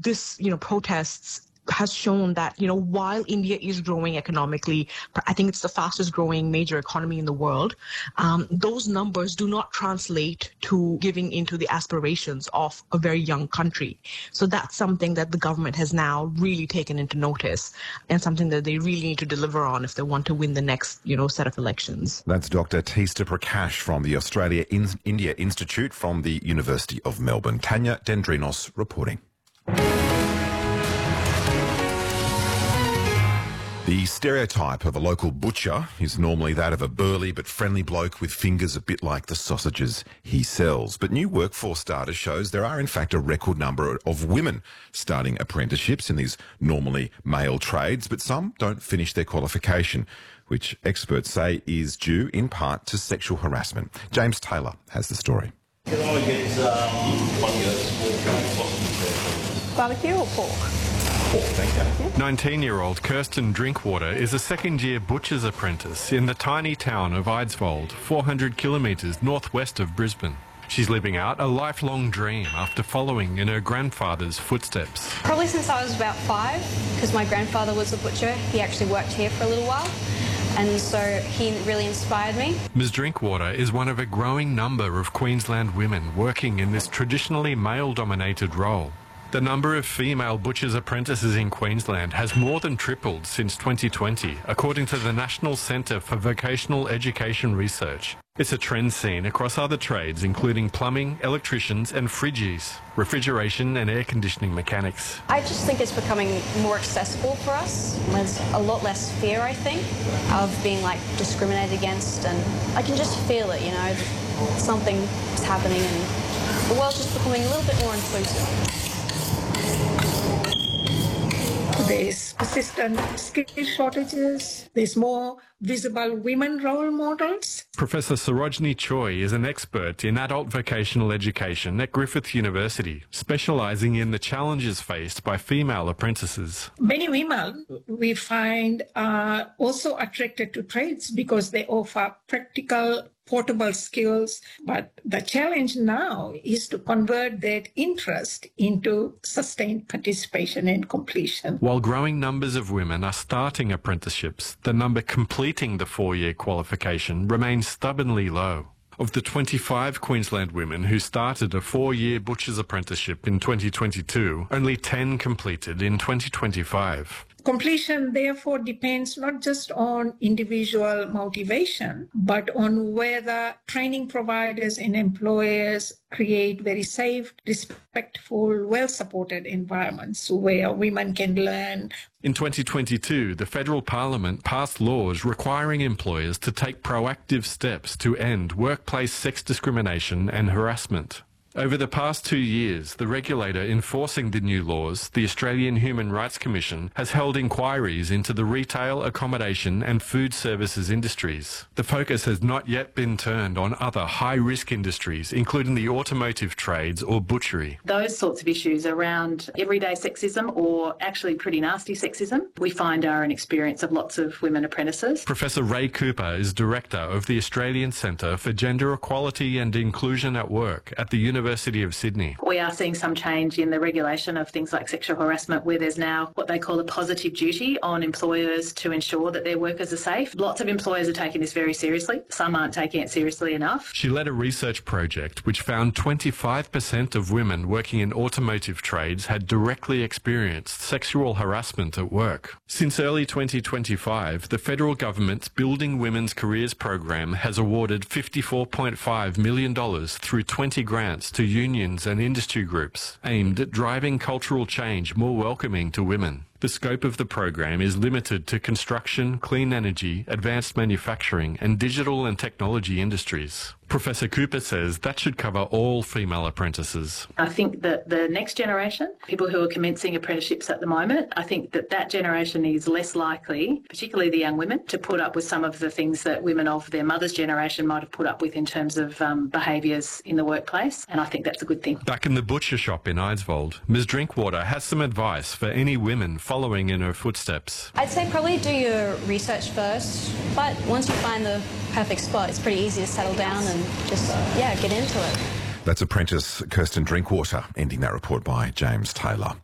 this, protests has shown that, while India is growing economically, I think it's the fastest growing major economy in the world, those numbers do not translate to giving into the aspirations of a very young country. So that's something that the government has now really taken into notice and something that they really need to deliver on if they want to win the next, set of elections. That's Dr. Teesta Prakash from the Australia-India Institute from the University of Melbourne. Tanya Dendrinos reporting. The stereotype of a local butcher is normally that of a burly but friendly bloke with fingers a bit like the sausages he sells. But new workforce data shows there are in fact a record number of women starting apprenticeships in these normally male trades, but some don't finish their qualification, which experts say is due in part to sexual harassment. James Taylor has the story. Can I get barbecue or pork? 19-year-old Kirsten Drinkwater is a second-year butcher's apprentice in the tiny town of Eidsvold, 400 kilometres northwest of Brisbane. She's living out a lifelong dream after following in her grandfather's footsteps. Probably since I was about 5, because my grandfather was a butcher. He actually worked here for a little while, and so he really inspired me. Ms Drinkwater is one of a growing number of Queensland women working in this traditionally male-dominated role. The number of female butchers' apprentices in Queensland has more than tripled since 2020, according to the National Centre for Vocational Education Research. It's a trend seen across other trades, including plumbing, electricians and fridgies, refrigeration and air conditioning mechanics. I just think it's becoming more accessible for us. There's a lot less fear, I think, of being discriminated against, and I can just feel it, something is happening and the world's just becoming a little bit more inclusive. There's persistent skill shortages. There's more visible women role models. Professor Sarojini Choi is an expert in adult vocational education at Griffith University, specialising in the challenges faced by female apprentices. Many women, we find, are also attracted to trades because they offer practical, portable skills, but the challenge now is to convert that interest into sustained participation and completion. While growing numbers of women are starting apprenticeships, the number completing the 4-year qualification remains stubbornly low. Of the 25 Queensland women who started a 4-year butcher's apprenticeship in 2022, only 10 completed in 2025. Completion, therefore, depends not just on individual motivation, but on whether training providers and employers create very safe, respectful, well-supported environments where women can learn. In 2022, the Federal Parliament passed laws requiring employers to take proactive steps to end workplace sex discrimination and harassment. Over the past 2 years, the regulator enforcing the new laws, the Australian Human Rights Commission, has held inquiries into the retail, accommodation and food services industries. The focus has not yet been turned on other high-risk industries, including the automotive trades or butchery. Those sorts of issues around everyday sexism or actually pretty nasty sexism, we find are an experience of lots of women apprentices. Professor Ray Cooper is director of the Australian Centre for Gender Equality and Inclusion at Work at the University of Sydney. We are seeing some change in the regulation of things like sexual harassment, where there's now what they call a positive duty on employers to ensure that their workers are safe. Lots of employers are taking this very seriously. Some aren't taking it seriously enough. She led a research project which found 25% of women working in automotive trades had directly experienced sexual harassment at work. Since early 2025, the federal government's Building Women's Careers program has awarded $54.5 million through 20 grants to unions and industry groups aimed at driving cultural change more welcoming to women. The scope of the program is limited to construction, clean energy, advanced manufacturing and digital and technology industries. Professor Cooper says that should cover all female apprentices. I think that the next generation, people who are commencing apprenticeships at the moment, I think that that generation is less likely, particularly the young women, to put up with some of the things that women of their mother's generation might have put up with in terms of behaviours in the workplace, and I think that's a good thing. Back in the butcher shop in Eidsvold, Ms Drinkwater has some advice for any women following in her footsteps. I'd say probably do your research first, but once you find the perfect spot, it's pretty easy to settle down and just, get into it. That's apprentice Kirsten Drinkwater, ending that report by James Taylor.